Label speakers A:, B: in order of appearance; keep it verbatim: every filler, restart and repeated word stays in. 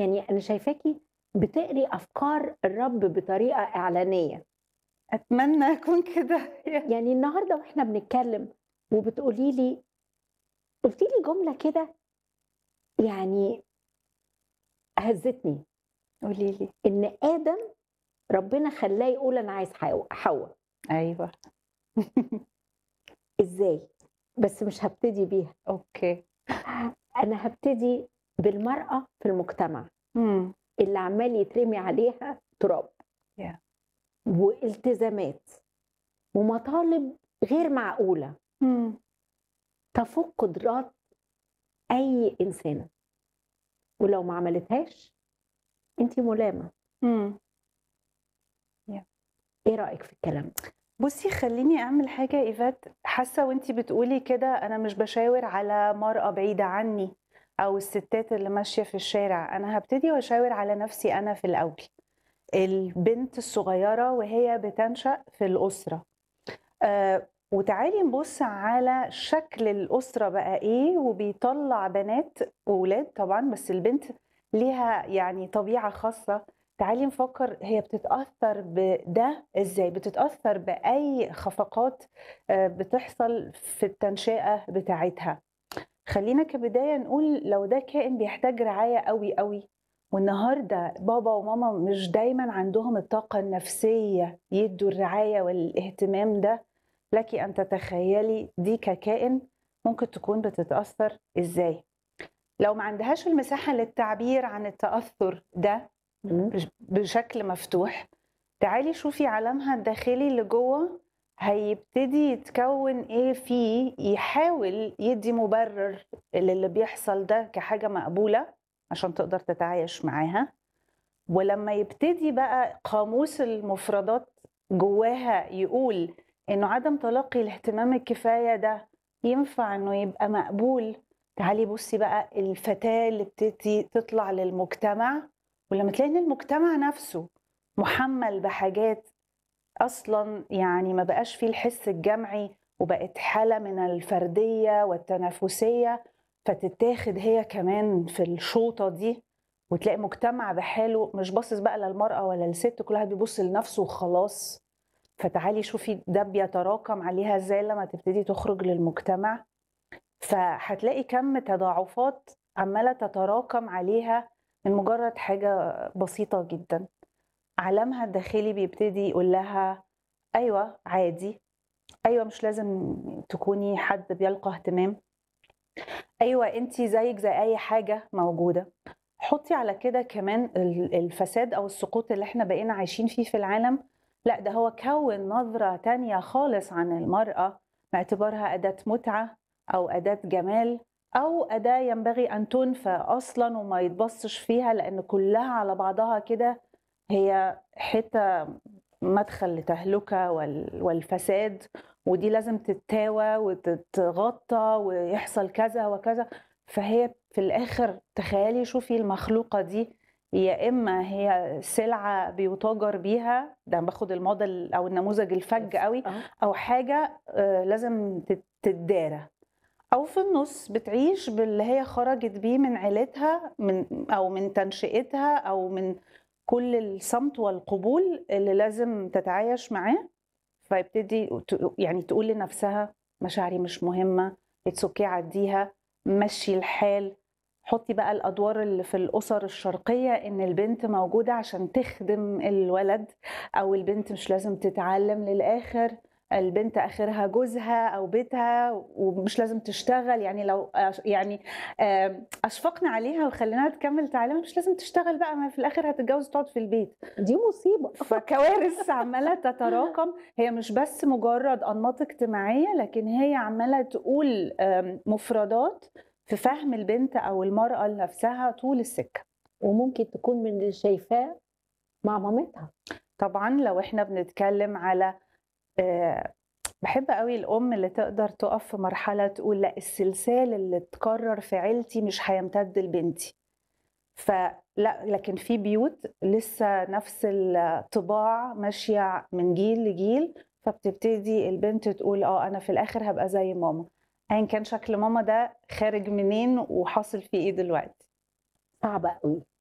A: يعني أنا شايفاكِ بتقري أفكار الرب بطريقة إعلانية.
B: أتمنى أكون كده.
A: يعني النهارده وإحنا بنتكلم وبتقولي لي قُلتِ لي جملة كده يعني هزّتني،
B: قولي لي.
A: إن آدم ربنا خلّاه يقول أنا عايز حاو حواء.
B: أيوه.
A: إزاي؟ بس مش هابتدي بيها،
B: أوكي.
A: أنا هابتدي بالمرأة في المجتمع،
B: إمم.
A: اللي عمّال يترمي عليها تراب
B: ياه!
A: والتزامات ومطالب غير معقولة
B: إمم.
A: تفوق قدرات أي إنسانة، ولو ما عملتهاش أنتِ مُلامة.
B: إمم. ياه!
A: إيه رأيك في الكلام ده؟
B: بُصّي، خلّيني أعمل حاجة يا إيفات، حاسة وأنتِ بتقولي كده أنا مش باشاور على مرأة بعيدة عني أو الستات اللي ماشية في الشارع، أنا هابتدي وأشاور على نفسي أنا في الأول. البنت الصغيرة وهي بتنشأ في الأسرة. آآ وتعالي نبُص على شكل الأسرة بقى إيه، وبيطلّع بنات وولاد طبعًا، بس البنت ليها يعني طبيعة خاصة. تعالي نفكّر هي بتتأثّر بده إزاي، بتتأثّر بأي خفقات آآ بتحصل في التنشئة بتاعتها. خلّينا كبداية نقول لو ده كائن بيحتاج رعاية أوي، أوي، والنهارده بابا وماما مش دايمًا عندهم الطاقة النفسية يدّوا الرعاية والاهتمام ده، لكِ أن تتخيلي دي ككائن ممكن تكون بتتأثّر إزاي. لو ما عندهاش المساحة للتعبير عن التأثُّر ده
A: إمم.
B: بش بشكل مفتوح، تعالي شوفي عالمها الداخلي اللي جوّه هيبتدي يتكوّن إيه فيه يحاول يدّي مُبرر للي بيحصل ده كحاجة مقبولة عشان تقدر تتعايش معاها، ولمّا يبتدي بقى قاموس المفردات جواها يقول إنه عدم تلقي الاهتمام الكفاية ده ينفع إنه يبقى مقبول، تعالي بُصّي بقى الفتاة اللي بتدّي تطلع للمجتمع، ولمّا تلاقي إن المجتمع نفسه مُحمّل بحاجات أصلًا يعني ما بقاش في الحس الجمعي، وبقت حالة من الفردية والتنافسية، فتتاخد هي كمان في الشوطة دي، وتلاقي مجتمع بحاله مش باصص بقى لا للمرأة ولا للست، كل واحد بيبُص لنفسه وخلاص. فتعالي شوفي ده بيتراكم عليها إزاي لمّا تبتدي تخرج للمجتمع، فهتلاقي كَم تضاعفات عمّالة تتراكم عليها من مجرد حاجة بسيطة جدًا. عالمها الداخلي بيبتدي يقول لها أيوه عادي، أيوه مش لازم تكوني حد بيلقى اهتمام، أيوه أنتِ زيِّك زي أي حاجة موجودة. حُطّي على كده كمان ال الفساد أو السقوط اللي إحنا بقينا عايشين فيه في العالم، لأ ده هو كوّن نظرة تانية خالص عن المرأة باعتبارها أداة متعة أو أداة جمال أو أداة ينبغي أن تُنفى أصلًا وما يتبصّش فيها، لإن كلّها على بعضها كده هي حتّة مدخل لتهلكة وال والفساد، ودي لازم تتاوى وتتغطى ويحصل كذا وكذا، فهي في الآخر تخيلي شوفي المخلوقة دي يا إما هي سلعة بيُتاجر بيها، ده أنا باخد الموديل أو النموذج الفَج
A: يس
B: أوي،
A: آه.
B: أو حاجة آآ لازم تت تتدارى، أو في النُص بتعيش باللي هي خرجت بيه من عيلتها من أو من تنشئتها أو من كل الصمت والقبول اللي لازم تتعايش معاه، فيبتدي ت يعني تقول لنفسها مشاعري مش مهمة، it's okay عدّيها، مشّي الحال. حُطّي بقى الأدوار اللي في الأسر الشرقية إن البنت موجودة عشان تخدم الولد، أو البنت مش لازم تتعلّم للآخر، البنت آخرها جوزها أو بيتها ومش لازم تشتغل، يعني لو أش يعني آمم أشفقنا عليها وخلّيناها تكمّل تعليمها مش لازم تشتغل بقى، ما هي في الآخر هتتجوّز وتقعد في البيت.
A: دي مصيبة.
B: فكوارث عمّالة تتراكم، هي مش بس مجرد أنماط اجتماعية، لكن هي عمّالة تقول آمم مفردات في فهم البنت أو المرأة لنفسها طول السكة.
A: وممكن تكون من اللي شايفاه مع مامتها.
B: طبعًا لو إحنا بنتكلم على آآ باحب أوي الأم اللي تقدر تُقف في مرحلة تقول لأ، السلسال اللي اتكرر في عيلتي مش هيمتد لبنتي. فلأ، لكن في بيوت لسه نفس الطباع ماشية من جيل لجيل، فبتبتدي البنت تقول آه، أنا في الآخر هابقى زي ماما، أيًا كان شكل ماما ده خارج منين وحاصل فيه إيه دلوقتي.
A: صعبة أوي.